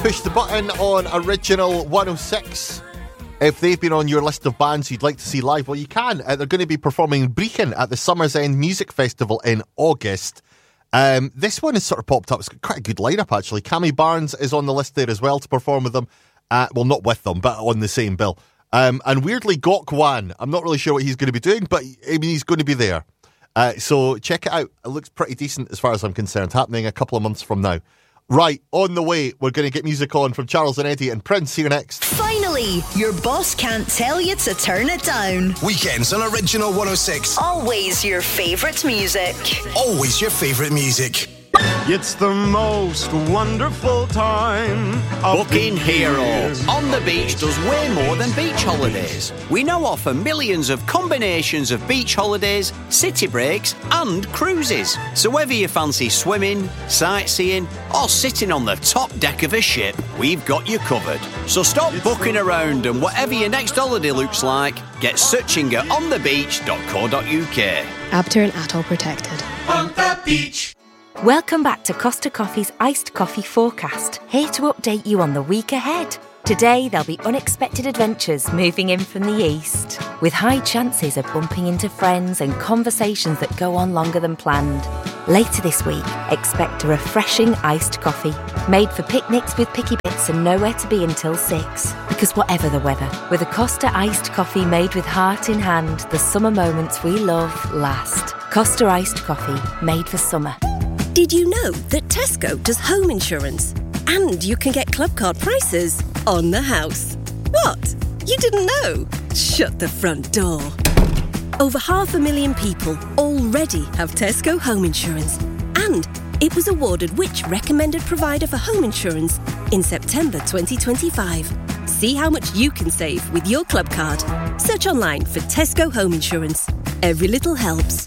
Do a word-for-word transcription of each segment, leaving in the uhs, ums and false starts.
Push the button on Original one oh six. If they've been on your list of bands you'd like to see live, well, you can. Uh, they're going to be performing in Brechin at the Summer's End Music Festival in August. Um, this one has sort of popped up. It's got quite a good lineup, actually. Cammy Barnes is on the list there as well to perform with them. Uh, well, not with them, but on the same bill. Um, and weirdly, Gok Wan. I'm not really sure what he's going to be doing, but I mean, he's going to be there. Uh, so check it out. It looks pretty decent as far as I'm concerned. Happening a couple of months from now. Right, on the way, we're going to get music on from Charles and Eddie and Prince here next. Finally, your boss can't tell you to turn it down. Weekends on Original one oh six. Always your favourite music. Always your favourite music. It's the most wonderful time of Booking the Hero year. on the beach does way more than beach holidays. We now offer millions of combinations of beach holidays, city breaks and cruises. So whether you fancy swimming, sightseeing or sitting on the top deck of a ship, we've got you covered. So stop booking around and whatever your next holiday looks like, get searching at on the beach dot co dot uk. Abter and Atoll protected. On the beach. Welcome back to Costa Coffee's Iced Coffee Forecast, here to update you on the week ahead. Today, there'll be unexpected adventures moving in from the east, with high chances of bumping into friends and conversations that go on longer than planned. Later this week, expect a refreshing iced coffee, made for picnics with picky bits and nowhere to be until six. Because whatever the weather, with a Costa iced coffee made with heart in hand, the summer moments we love last. Costa iced coffee, made for summer. Did you know that Tesco does home insurance? And you can get club card prices on the house. What? You didn't know? Shut the front door. Over half a million people already have Tesco home insurance. And it was awarded which recommended provider for home insurance in September twenty twenty-five. See how much you can save with your club card. Search online for Tesco home insurance. Every little helps.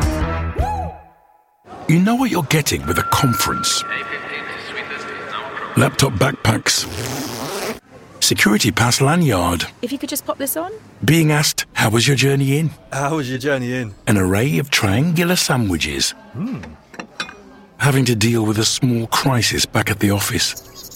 You know what you're getting with a conference. Laptop backpacks. Security pass lanyard. If you could just pop this on. Being asked, how was your journey in? How was your journey in? An array of triangular sandwiches. Hmm. Having to deal with a small crisis back at the office.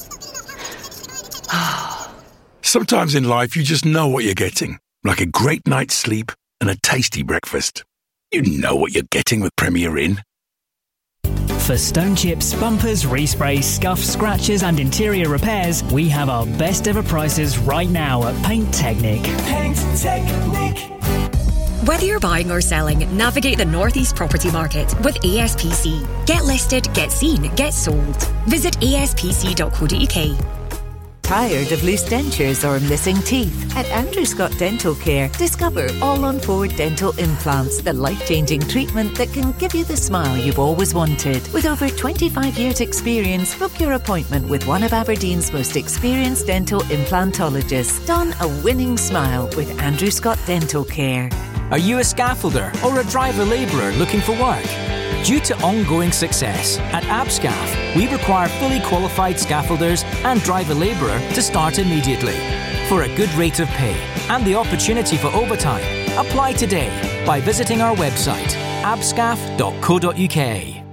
Sometimes in life you just know what you're getting. Like a great night's sleep and a tasty breakfast. You know what you're getting with Premier Inn. For stone chips, bumpers, resprays, scuffs, scratches and interior repairs, we have our best ever prices right now at Paint Technic. Paint Technic. Whether you're buying or selling, navigate the Northeast property market with A S P C. Get listed, get seen, get sold. Visit a s p c dot co dot u k. Tired of loose dentures or missing teeth? At Andrew Scott Dental Care, discover all-on-forward dental implants, the life-changing treatment that can give you the smile you've always wanted. With over twenty-five years experience, book your appointment with one of Aberdeen's most experienced dental implantologists. Don a winning smile with Andrew Scott Dental Care. Are you a scaffolder or a driver labourer looking for work? Due to ongoing success, at ABSCAF, we require fully qualified scaffolders and driver labourer to start immediately. For a good rate of pay and the opportunity for overtime, apply today by visiting our website, abscaf dot co dot u k.